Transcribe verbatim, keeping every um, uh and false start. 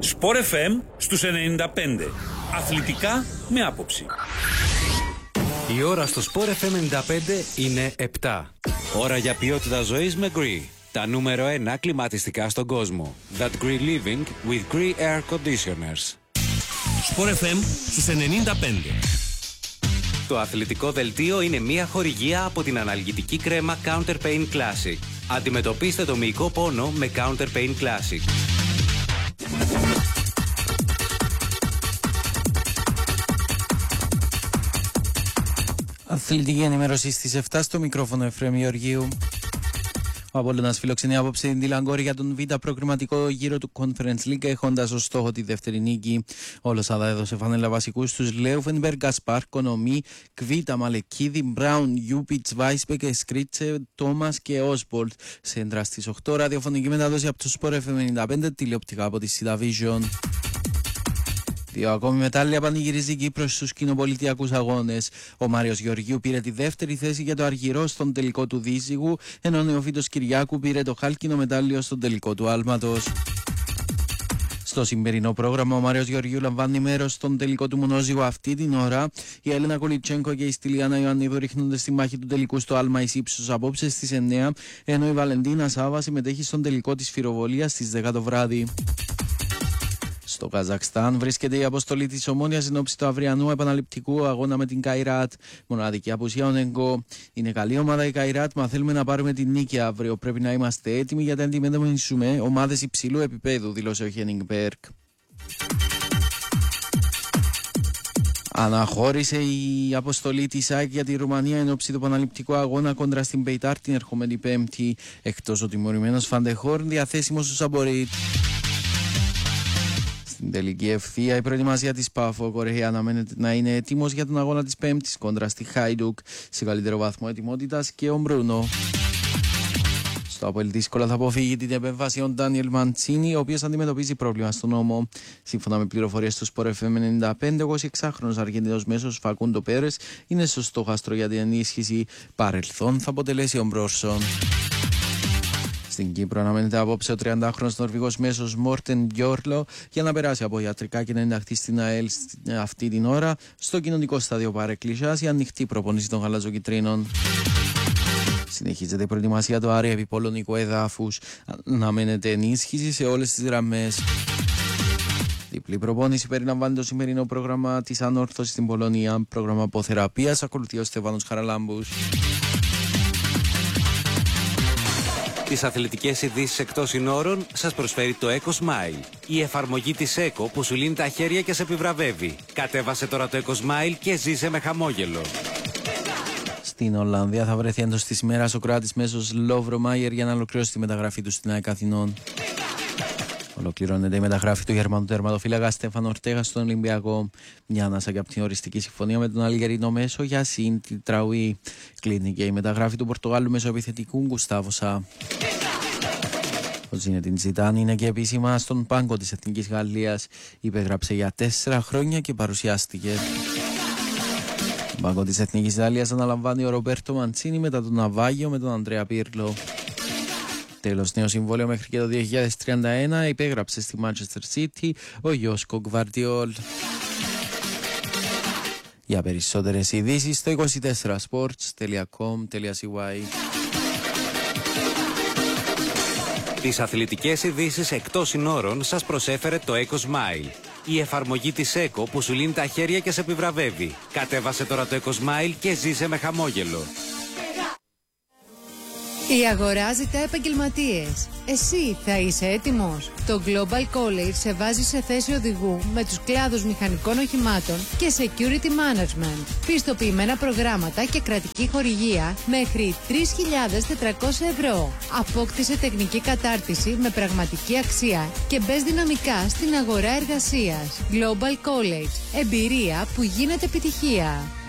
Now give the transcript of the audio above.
Σπορ εφ εμ στους ενενήντα πέντε. Αθλητικά με άποψη. Η ώρα στο Σπορ εφ εμ ενενήντα πέντε είναι επτά. Ώρα για ποιότητα ζωής με Gree. Τα νούμερο ένα κλιματιστικά στον κόσμο. That Gree Living with Gree Air Conditioners. Σπορ εφ εμ στους ενενήντα πέντε. Το αθλητικό δελτίο είναι μια χορηγία από την αναλγητική κρέμα Counter Pain Classic. Αντιμετωπίστε το μυϊκό πόνο με Counter Pain Classic. Αθλητική ενημέρωση στις επτά, στο μικρόφωνο Εφραίμ Γεωργίου. Ο Απόλλωνας φιλοξενεί απόψε την Τιλαγκόρη για τον Β' προκριματικό γύρο του Conference League, έχοντας ως στόχο τη δεύτερη νίκη. Ο Λοσάδα έδωσε φανέλα βασικούς στους Λέουφενμπεργκ, Γκασπάρ, Κονομή, Κβίτα, Μαλεκίδη, Μπράουν, Γιούπιτς, Βάισπεκ, Σκρίτσε, Τόμας και Όσπολτ. Σέντρα στις οκτώ, ραδιοφωνική μετάδοση από το Σπορ εφ εμ ενενήντα πέντε, τηλεοπτικά από τη Cidavision. Δύο ακόμη μετάλλια πανηγυρίζει η Κύπρος στους κοινοπολιτιακούς αγώνες. Ο Μάριος Γεωργίου πήρε τη δεύτερη θέση για το αργυρό στον τελικό του Δίζυγου, ενώ ο Νεοφύτος Κυριάκου πήρε το χάλκινο μετάλλιο στον τελικό του άλματος. Στο σημερινό πρόγραμμα, ο Μάριος Γεωργίου λαμβάνει μέρος στον τελικό του μονόζυγου αυτή την ώρα. Η Έλενα Κολιτσένκο και η Στυλιάνα Ιωαννίδου ρίχνονται στη μάχη του τελικού στο άλμα εις ύψους απόψε στις εννιά, ενώ η Βαλεντίνα Σάβα συμμετέχει στον τελικό της φυροβολίας στις δέκα το βράδυ. Στο Καζακστάν βρίσκεται η αποστολή της Ομόνοιας εν ώψη του αυριανού επαναληπτικού αγώνα με την Καϊράτ. Μοναδική απουσία ο Νεγκό. Είναι καλή ομάδα η Καϊράτ, μα θέλουμε να πάρουμε την νίκη αύριο. Πρέπει να είμαστε έτοιμοι γιατί αντιμετωπίζουμε ομάδες υψηλού επίπεδου, δήλωσε ο Χένινγκ Μπέρκ. Αναχώρησε η αποστολή της ΑΕΚ για τη Ρουμανία εν ώψη του επαναληπτικού αγώνα κόντρα στην Πεϊτάρ την ερχόμενη Πέμπτη. Εκτός ο τιμωρημένος Φαντεχόρν διαθέσιμος στους Αμπορίτ. Στην τελική ευθεία, η προετοιμασία της Πάφο Κορέα αναμένεται να είναι έτοιμος για τον αγώνα της Πέμπτης κόντρα στη Χάιντουκ, σε καλύτερο βαθμό ετοιμότητας και ο Μπρούνο. Στο Απόελ δύσκολα θα αποφύγει την επέμβαση ο Ντάνιελ Μαντσίνι, ο οποίος αντιμετωπίζει πρόβλημα στον ώμο. Σύμφωνα με πληροφορίες του Σπορ εφ εμ ενενήντα πέντε, ο είκοσι εξάχρονος Αργεντινός μέσος Φακούντο Πέρες είναι στο στόχαστρο για την ενίσχυση. Παρελθόν θα αποτελέσει ο Μπρόρσον. Στην Κύπρο αναμένεται απόψε ο τριαντάχρονος Νορβηγός μέσος Μόρτεν Γιόρλο για να περάσει από ιατρικά και να ενταχθεί στην ΑΕΛ αυτή την ώρα. Στο κοινωνικό στάδιο παρεκκλησιάς η ανοιχτή προπόνηση των γαλαζοκυτρίνων. Συνεχίζεται η προετοιμασία του Άρη επί πολωνικού εδάφους. Αναμένεται ενίσχυση σε όλες τις γραμμές. Διπλή προπόνηση περιλαμβάνει το σημερινό πρόγραμμα της Ανόρθωσης στην Πολωνία. Πρόγραμμα αποθεραπείας, ακολουθεί ο Στέφανος Χαραλάμπους. Τις αθλητικές ειδήσεις εκτός συνόρων σας προσφέρει το Eco Smile. Η εφαρμογή της Eco που σου λύνει τα χέρια και σε επιβραβεύει. Κατέβασε τώρα το Eco Smile και ζήσε με χαμόγελο. Στην Ολλανδία θα βρεθεί εντός της ημέρας ο Κροάτης μέσος Λόβρο Μάιερ για να ολοκληρώσει τη μεταγραφή του στην ΑΕΚ Αθηνών. Ολοκληρώνεται η μεταγραφή του Γερμανού τερματοφύλακα Στέφαν Ορτέγα στον Ολυμπιακό. Μια ανάσα και από την οριστική συμφωνία με τον Αλγερινό μέσο Γιασίν Τραουί. Κλείνει και η μεταγραφή του Πορτογάλου μεσοεπιθετικού Γκουστάβο Σα. Ο Ζίνετιν Ζιντάν είναι και επίσημα στον πάγκο της Εθνικής Γαλλίας. Υπέγραψε για τέσσερα χρόνια και παρουσιάστηκε. Τον πάγκο της Εθνικής Ιταλίας αναλαμβάνει ο Ρομπέρτο Μαντσίνι μετά τον Ναβάγιο με τον Αντρέα Πίρλο. Τέλος, νέο συμβόλαιο μέχρι και το δύο χιλιάδες τριάντα ένα υπέγραψε στη Manchester City ο Γιώσκο Γκβαρντιόλ. Για περισσότερες ειδήσεις στο είκοσι τέσσερα sports τελεία com τελεία c y. Τις αθλητικές ειδήσεις εκτός συνόρων σας προσέφερε το Eco Smile. Η εφαρμογή της Eco που σου λύνει τα χέρια και σε επιβραβεύει. Κατέβασε τώρα το Eco Smile και ζήσε με χαμόγελο. Η αγορά ζητά επαγγελματίες. Εσύ θα είσαι έτοιμος? Το Global College σε βάζει σε θέση οδηγού με τους κλάδους μηχανικών οχημάτων και Security Management. Πιστοποιημένα προγράμματα και κρατική χορηγία μέχρι τρεις χιλιάδες τετρακόσια ευρώ. Απόκτησε τεχνική κατάρτιση με πραγματική αξία και μπες δυναμικά στην αγορά εργασίας. Global College. Εμπειρία που γίνεται επιτυχία.